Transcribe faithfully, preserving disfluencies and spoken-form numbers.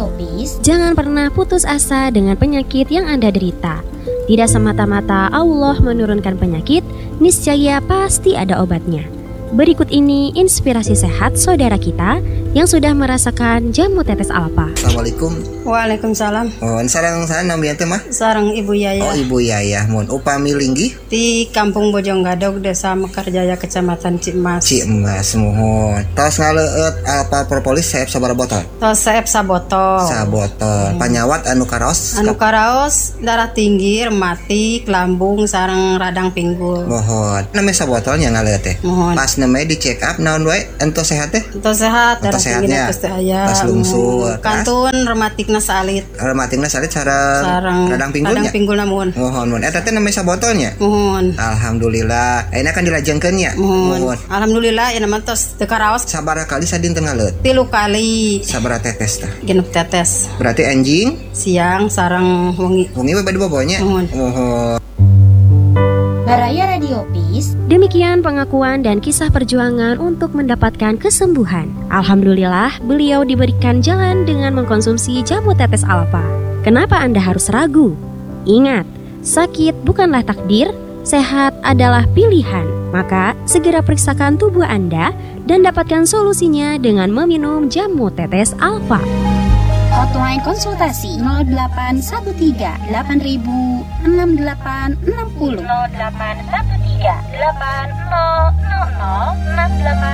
Radiopis, jangan pernah putus asa dengan penyakit yang Anda derita. Tidak semata-mata Allah menurunkan penyakit, niscaya pasti ada obatnya. Berikut ini inspirasi sehat saudara kita yang sudah merasakan jamu tetes alfa. Assalamualaikum. Waalaikumsalam. Oh, sarang sana namanya teh mah? Sarang Ibu Yaya. Oh, Ibu Yaya. Mun upami linggih di Kampung Bojonggadog, Desa Mekarjaya, Kecamatan Cimas. Cimas mohon. Tos ngaleut alfa propolis saep sabaraha botol? Tos saep sabotol. Sabotol. Hmm. Panyawat anu karaos? Anu karaos darah tinggi, rematik, lambung, sareng radang pinggul. Mohon. Namanya sabotolnya ngaleut teh. Mohon. Pas namanya di check up naon wae ento sehat teh? Ento sehat, darah tinggi pasti aya. Pas lungsul. Kantun rematikna salit. Rematikna salit sareng radang pinggulnya. Radang pinggul namun. Mohon mun eta teh namanya sabotolnya? Mohon. Alhamdulillah. Ayeuna kan dilajengkeun nya. Mohon. Alhamdulillah ieu mah tos teu karaos. Sabaraha kali sadinten ngaleut? Tilu kali. Sabaraha tetes teh? Genep tetes. Berarti anjing siang sareng wengi. Wengi we bade bobonya. Mohon. Mohon. Baraya Radiopis. Demikian pengakuan dan kisah perjuangan untuk mendapatkan kesembuhan. Alhamdulillah, beliau diberikan jalan dengan mengkonsumsi jamu tetes alfa. Kenapa Anda harus ragu? Ingat, sakit bukanlah takdir, sehat adalah pilihan. Maka, segera periksakan tubuh Anda dan dapatkan solusinya dengan meminum jamu tetes alfa. Hotline konsultasi nol delapan satu tiga delapan ribu enam delapan enam nol nol delapan satu tiga delapan nol nol nol enam delapan